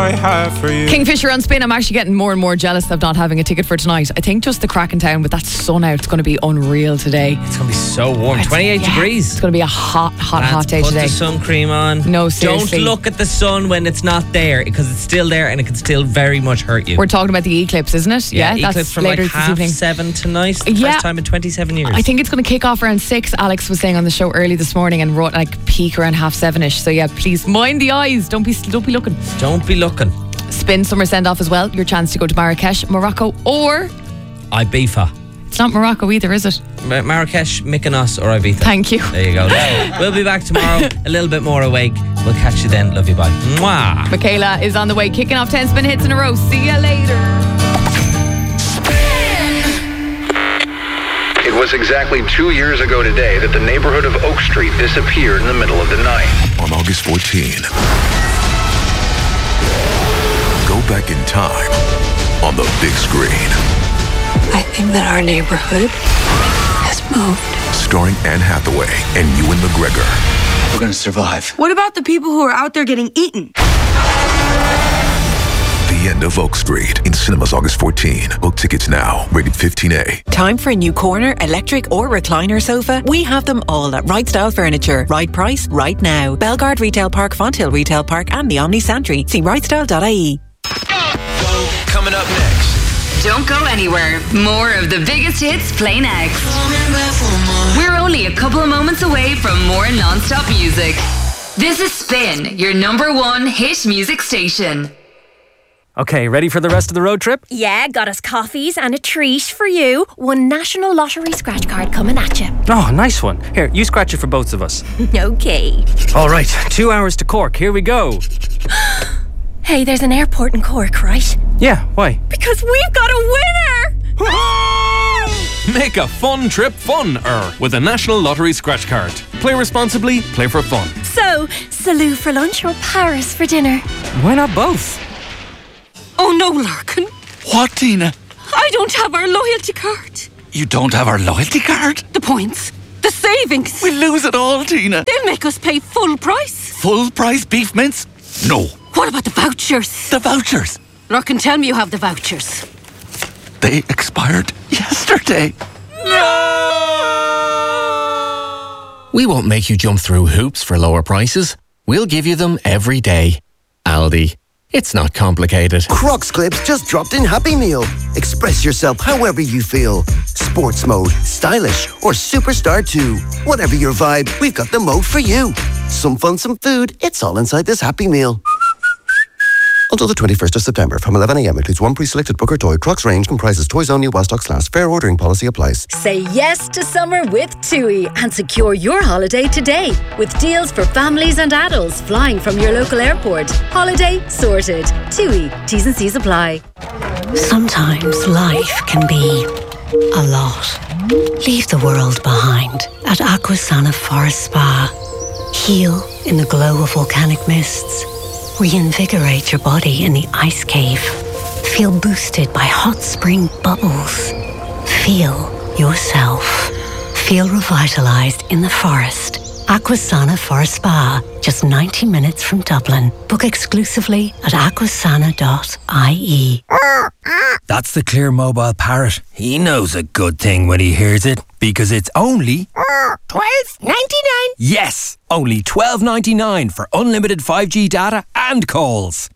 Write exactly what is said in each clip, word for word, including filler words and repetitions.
I have for you. Kingfisher on spin. I'm actually getting more and more jealous of not having a ticket for tonight. I think just the crack in town with that sun out, it's going to be unreal today. It's going to be so warm. It's, twenty-eight yeah, degrees. It's going to be a hot, hot, Lads, hot day put today. Put the sun cream on. No, seriously. Don't look at the sun when it's not there, because it's still there and it can still very much hurt you. We're talking about the eclipse, isn't it? Yeah, yeah eclipse that's from later like this half evening. seven tonight. The yeah. first time in twenty-seven years. I think it's going to kick off around six. Alex was saying on the show early this morning, and wrote like peak around half seven-ish. So yeah, please mind the eyes. Don't be don't be looking. Don't be looking. Spin summer send off as well. Your chance to go to Marrakesh, Morocco, or Ibiza. It's not Morocco either, is it? Mar- Marrakesh, Mykonos, or Ibiza. Thank you. There you go. We'll be back tomorrow, a little bit more awake. We'll catch you then. Love you. Bye. Mwah. Michaela is on the way, kicking off ten spin hits in a row. See you later. It was exactly two years ago today that the neighborhood of Oak Street disappeared in the middle of the night. On August fourteenth, go back in time on the big screen. I think that our neighborhood has moved. Starring Anne Hathaway and Ewan McGregor. We're gonna survive. What about the people who are out there getting eaten? The End of Oak Street in cinemas August fourteenth. Book tickets now. Rated fifteen A. Time for a new corner, electric or recliner sofa? We have them all at Right Style Furniture. Right price, right now. Belgard Retail Park, Fonthill Retail Park and the Omni Santry. See right style dot I E. Coming up next. Don't go anywhere. More of the biggest hits play next. We're only a couple of moments away from more non-stop music. This is Spin, your number one hit music station. Okay, ready for the rest of the road trip? Yeah, got us coffees and a treat for you. One National Lottery scratch card coming at you. Oh, nice one. Here, you scratch it for both of us. Okay. All right, two hours to Cork. Here we go. Hey, there's an airport in Cork, right? Yeah, why? Because we've got a winner! Make a fun trip fun-er with a National Lottery scratch card. Play responsibly, play for fun. So, Salou for lunch or Paris for dinner? Why not both? Oh no, Larkin. What, Tina? I don't have our loyalty card. You don't have our loyalty card? The points. The savings. We'll lose it all, Tina. They'll make us pay full price. Full price beef mince? No. What about the vouchers? The vouchers? Larkin, tell me you have the vouchers. They expired yesterday. No! We won't make you jump through hoops for lower prices. We'll give you them every day. Aldi. It's not complicated. Crocs clips just dropped in Happy Meal. Express yourself however you feel. Sports mode, stylish, or superstar too. Whatever your vibe, we've got the mode for you. Some fun, some food. It's all inside this Happy Meal. Until the twenty-first of September, from eleven a.m. includes one pre-selected Booker toy. Crocs range comprises toys only while stocks last. Fair ordering policy applies. Say yes to summer with TUI and secure your holiday today with deals for families and adults flying from your local airport. Holiday sorted. TUI. T's and C's apply. Sometimes life can be a lot. Leave the world behind at Aquasana Forest Spa. Heal in the glow of volcanic mists. Reinvigorate your body in the ice cave. Feel boosted by hot spring bubbles. Feel yourself. Feel revitalized in the forest. Aquasana Forest Spa, just ninety minutes from Dublin. Book exclusively at aquasana dot I E. That's the Clear Mobile Parrot. He knows a good thing when he hears it, because it's only twelve ninety-nine. Yes, only twelve ninety-nine for unlimited five G data and calls.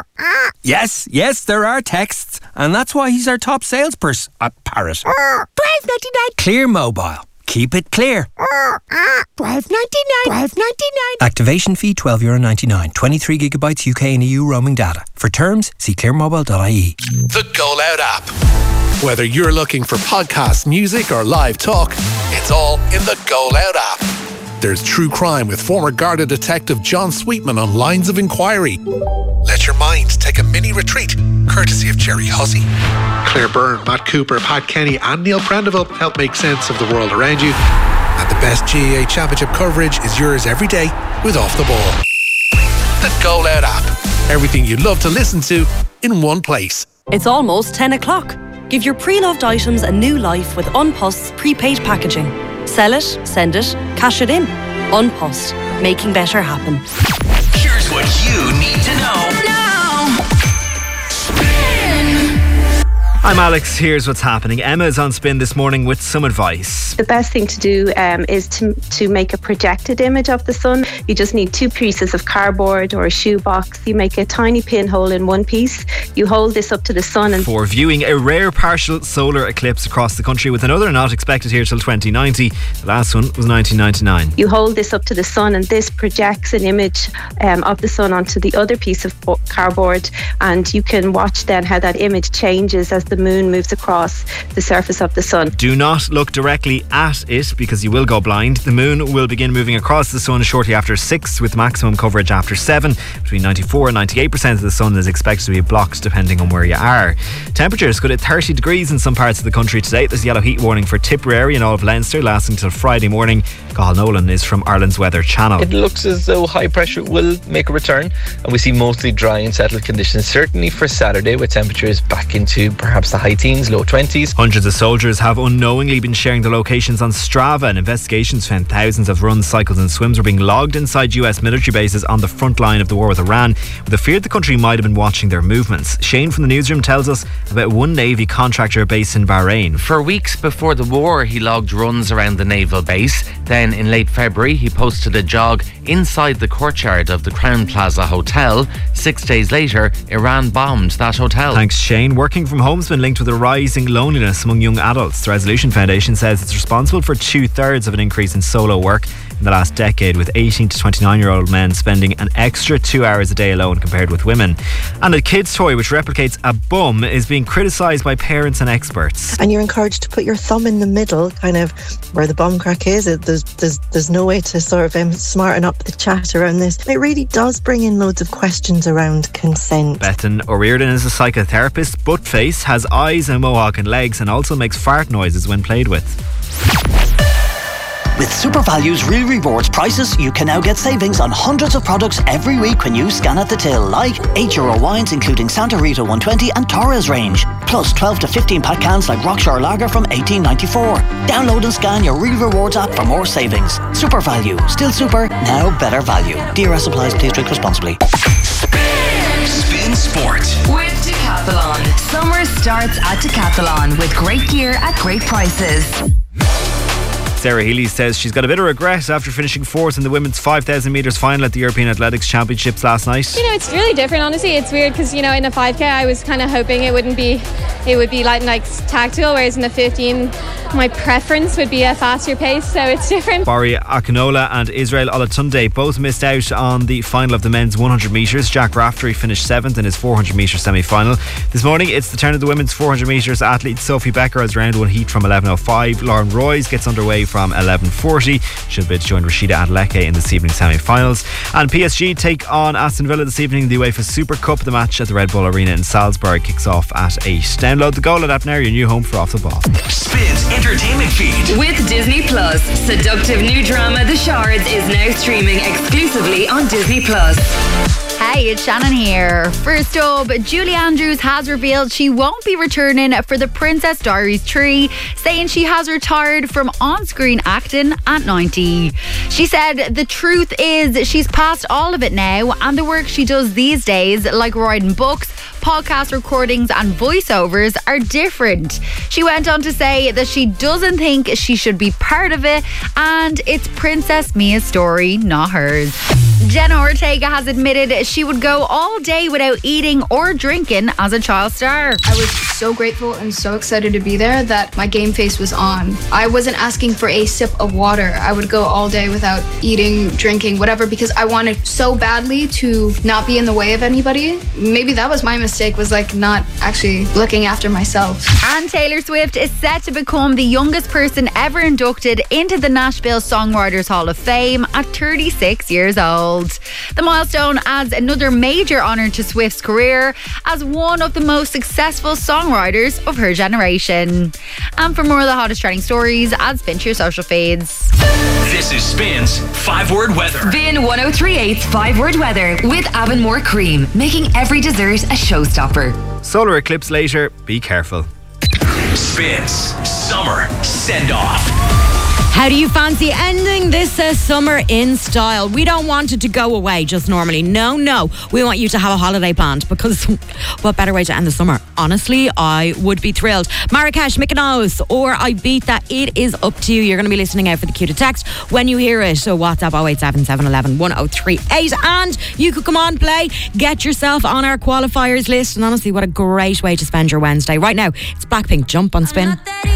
Yes, yes, there are texts, and that's why he's our top salesperson at Parrot. twelve ninety-nine. Clear Mobile. Keep it clear. twelve ninety-nine. twelve ninety-nine. Activation fee twelve euro ninety-nine. twenty-three gigabytes U K and E U roaming data. For terms, see clear mobile dot I E. The Go Loud app. Whether you're looking for podcasts, music, or live talk, it's all in the Go Loud app. There's true crime with former Garda detective John Sweetman on Lines of Inquiry. Let your mind take a mini retreat, courtesy of Jerry Hussey. Claire Byrne, Matt Cooper, Pat Kenny and Neil Prendeville help make sense of the world around you. And the best G A A Championship coverage is yours every day with Off the Ball. The Go Loud app. Everything you'd love to listen to in one place. It's almost ten o'clock. Give your pre-loved items a new life with Unpost's prepaid packaging. Sell it, send it, cash it in. Unpost, making better happen. Here's what you need to know now. I'm Alex, here's what's happening. Emma's on Spin this morning with some advice. The best thing to do um, is to to make a projected image of the sun. You just need two pieces of cardboard or a shoebox. You make a tiny pinhole in one piece. You hold this up to the sun. And for viewing a rare partial solar eclipse across the country, with another not expected here till twenty ninety. The last one was nineteen ninety-nine. You hold this up to the sun and this projects an image um, of the sun onto the other piece of cardboard, and you can watch then how that image changes as the moon moves across the surface of the sun. Do not look directly at it because you will go blind. The moon will begin moving across the sun shortly after six, with maximum coverage after seven. Between ninety-four and ninety-eight percent of the sun is expected to be blocked depending on where you are. Temperatures good at thirty degrees in some parts of the country today. There's a yellow heat warning for Tipperary and all of Leinster lasting till Friday morning. Cathal Nolan is from Ireland's Weather Channel. It looks as though high pressure will make a return, and we see mostly dry and settled conditions, certainly for Saturday, with temperatures back into perhaps the high teens, low twenties. Hundreds of soldiers have unknowingly been sharing their locations on Strava, and investigations found thousands of runs, cycles and swims were being logged inside U S military bases on the front line of the war with Iran, with the fear the country might have been watching their movements. Shane from the newsroom tells us about one Navy contractor based in Bahrain. For weeks before the war, he logged runs around the naval base. Then in late February, he posted a jog inside the courtyard of the Crown Plaza Hotel. Six days later, Iran bombed that hotel. Thanks, Shane. Working from home has been linked with a rising loneliness among young adults. The Resolution Foundation says it's responsible for two-thirds of an increase in solo work in the last decade, with eighteen to twenty-nine year old men spending an extra two hours a day alone compared with women. And a kid's toy which replicates a bum is being criticised by parents and experts. And you're encouraged to put your thumb in the middle, kind of where the bum crack is. There's, there's, there's no way to sort of um, smarten up the chat around this. It really does bring in loads of questions around consent. Bethan O'Riordan is a psychotherapist. Buttface has eyes, a mohawk and legs, and also makes fart noises when played with. With SuperValue's Real Rewards prices, you can now get savings on hundreds of products every week when you scan at the till, like eight euro wines including Santa Rita one twenty and Torres range, plus twelve to fifteen pack cans like Rockshore Lager from eighteen ninety-four. Download and scan your Real Rewards app for more savings. SuperValue, still super, now better value. D R S applies, please drink responsibly. Spin Sport with Decathlon. Summer starts at Decathlon with great gear at great prices. Sarah Healy says she's got a bit of regret after finishing fourth in the women's five thousand metres final at the European Athletics Championships last night. You know, it's really different, honestly. It's weird because, you know, in the five K I was kind of hoping it wouldn't be, it would be like, like tactical, whereas in the fifteen my preference would be a faster pace, so it's different. Barry Akinola and Israel Olatunde both missed out on the final of the men's one hundred metres. Jack Raftery finished seventh in his four hundred metre semi-final. This morning it's the turn of the women's four hundred metres athlete Sophie Becker as round one heat from eleven oh five. Lauren Royce gets underway from eleven forty. She'll be to join Rashida Adeleke in this evening's semi-finals. And P S G take on Aston Villa this evening in the UEFA Super Cup. The match at the Red Bull Arena in Salzburg kicks off at eight. Download the Goal app now, your new home for Off the Ball. Spins entertainment feed with Disney Plus. Seductive new drama The Shards is now streaming exclusively on Disney Plus. Hey, it's Shannon here. First up, Julie Andrews has revealed she won't be returning for the Princess Diaries three, saying she has retired from on-screen acting at ninety. She said the truth is she's past all of it now, and the work she does these days, like writing books, podcast recordings and voiceovers, are different. She went on to say that she doesn't think she should be part of it, and it's Princess Mia's story, not hers. Jenna Ortega has admitted she would go all day without eating or drinking as a child star. I was so grateful and so excited to be there that my game face was on. I wasn't asking for a sip of water. I would go all day without eating, drinking, whatever, because I wanted so badly to not be in the way of anybody. Maybe that was my mistake, was like not actually looking after myself. And Taylor Swift is set to become the youngest person ever inducted into the Nashville Songwriters Hall of Fame at thirty-six years old. The milestone adds another major honour to Swift's career as one of the most successful songwriters of her generation. And for more of the hottest trending stories, add Spin to your social feeds. This is Spin's five word weather. Spin ten thirty-eight's five word weather with Avonmore Cream, making every dessert a showstopper. Solar eclipse later, be careful. Spins Summer Send Off. How do you fancy ending this uh, summer in style? We don't want it to go away just normally. No, no. We want you to have a holiday planned because what better way to end the summer? Honestly, I would be thrilled. Marrakesh, Mykonos or Ibiza, it is up to you. You're going to be listening out for the cue to text when you hear it. So WhatsApp oh eight seven seven, one one one oh three eight. And you could come on, play, get yourself on our qualifiers list. And honestly, what a great way to spend your Wednesday. Right now, it's Blackpink, Jump on Spin.